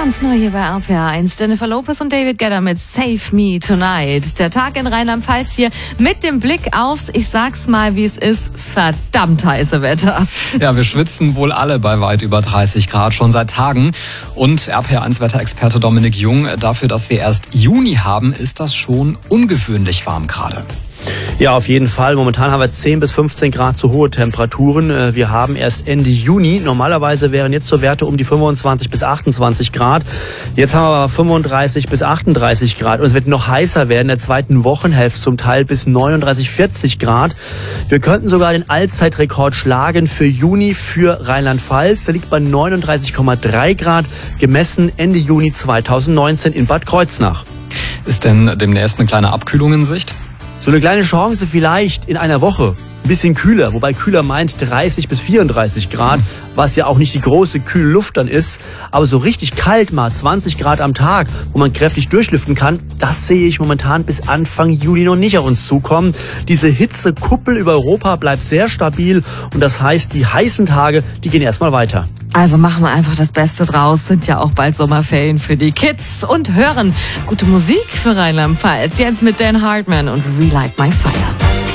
Ganz neu hier bei RPR1. Jennifer Lopez und David Guetta mit Save Me Tonight. Der Tag in Rheinland-Pfalz hier mit dem Blick aufs, ich sag's mal wie es ist, verdammt heiße Wetter. Ja, wir schwitzen wohl alle bei weit über 30 Grad schon seit Tagen. Und RPR1-Wetterexperte Dominik Jung, dafür, dass wir erst Juni haben, ist das schon ungewöhnlich warm gerade. Ja, auf jeden Fall. Momentan haben wir 10 bis 15 Grad zu hohe Temperaturen. Wir haben erst Ende Juni. Normalerweise wären jetzt so Werte um die 25 bis 28 Grad. Jetzt haben wir aber 35 bis 38 Grad. Und es wird noch heißer werden in der zweiten Wochenhälfte, zum Teil bis 39, 40 Grad. Wir könnten sogar den Allzeitrekord schlagen für Juni für Rheinland-Pfalz. Der liegt bei 39,3 Grad, gemessen Ende Juni 2019 in Bad Kreuznach. Ist denn demnächst eine kleine Abkühlung in Sicht? So eine kleine Chance vielleicht in einer Woche. Ein bisschen kühler, wobei kühler meint 30 bis 34 Grad, was ja auch nicht die große kühle Luft dann ist. Aber so richtig kalt mal, 20 Grad am Tag, wo man kräftig durchlüften kann, das sehe ich momentan bis Anfang Juli noch nicht auf uns zukommen. Diese Hitzekuppel über Europa bleibt sehr stabil und das heißt, die heißen Tage, die gehen erstmal weiter. Also machen wir einfach das Beste draus. Sind ja auch bald Sommerferien für die Kids und hören gute Musik für Rheinland-Pfalz. Jetzt mit Dan Hartman und Relight My Fire.